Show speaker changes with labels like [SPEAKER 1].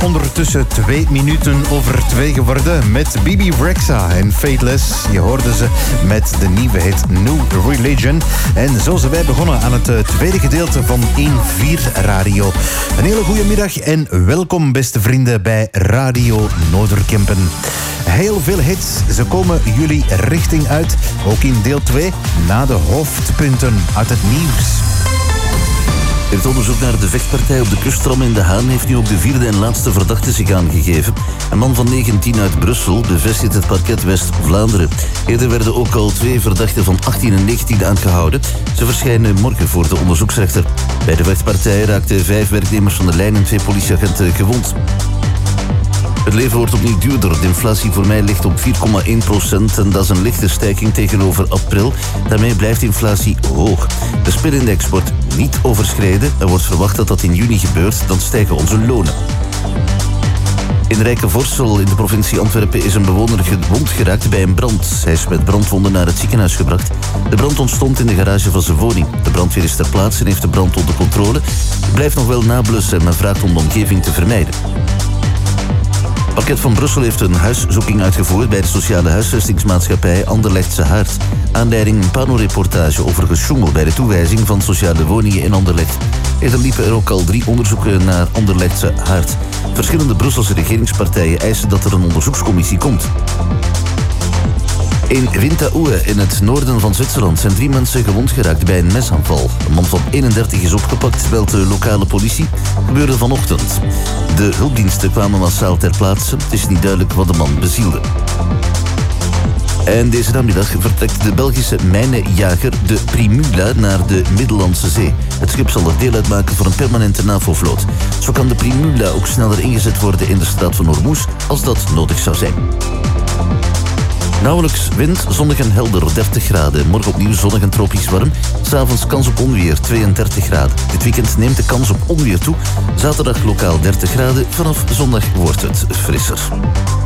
[SPEAKER 1] ondertussen 2 minuten over 2 geworden met Bibi Rexha en Fateless. Je hoorde ze met de nieuwe hit New Religion. En zo zijn wij begonnen aan het tweede gedeelte van 1-4 Radio. Een hele goede middag en welkom beste vrienden bij Radio Noorderkempen. Heel veel hits, ze komen jullie richting uit. Ook in deel 2 na de hoofdpunten uit het nieuws.
[SPEAKER 2] Het onderzoek naar de vechtpartij op de kusttram in De Haan heeft nu ook de vierde en laatste verdachte zich aangegeven. Een man van 19 uit Brussel bevestigt het parket West-Vlaanderen. Eerder werden ook al 2 verdachten van 18 en 19 aangehouden. Ze verschijnen morgen voor de onderzoeksrechter. Bij de vechtpartij raakten 5 werknemers van de lijn en 2 politieagenten gewond. Het leven wordt opnieuw duurder. De inflatie voor mei ligt op 4,1% en dat is een lichte stijging tegenover april. Daarmee blijft de inflatie hoog. De spirindex wordt niet overschreden. Er wordt verwacht dat dat in juni gebeurt. Dan stijgen onze lonen. In Rijkenvorsel in de provincie Antwerpen is een bewoner gewond geraakt bij een brand. Hij is met brandwonden naar het ziekenhuis gebracht. De brand ontstond in de garage van zijn woning. De brandweer is ter plaatse en heeft de brand onder controle. Het blijft nog wel nablussen en men vraagt om de omgeving te vermijden. Het parket van Brussel heeft een huiszoeking uitgevoerd bij de sociale huisvestingsmaatschappij Anderlechtse Haard. Aanleiding een panoreportage over gesjoemel bij de toewijzing van sociale woningen in Anderlecht. Eerder liepen er ook al 3 onderzoeken naar Anderlechtse Haard. Verschillende Brusselse regeringspartijen eisen dat er een onderzoekscommissie komt. In Winterthur in het noorden van Zwitserland zijn 3 mensen gewond geraakt bij een mesaanval. Een man van 31 is opgepakt, meldt de lokale politie. Gebeurde vanochtend. De hulpdiensten kwamen massaal ter plaatse. Het is niet duidelijk wat de man bezielde. En deze namiddag vertrekt de Belgische mijnenjager de Primula naar de Middellandse Zee. Het schip zal er deel uitmaken van een permanente NAVO-vloot. Zo kan de Primula ook sneller ingezet worden in de straat van Hormuz als dat nodig zou zijn. Nauwelijks wind, zonnig en helder, 30 graden. Morgen opnieuw zonnig en tropisch warm. 's Avonds kans op onweer, 32 graden. Dit weekend neemt de kans op onweer toe. Zaterdag lokaal 30 graden. Vanaf zondag wordt het frisser.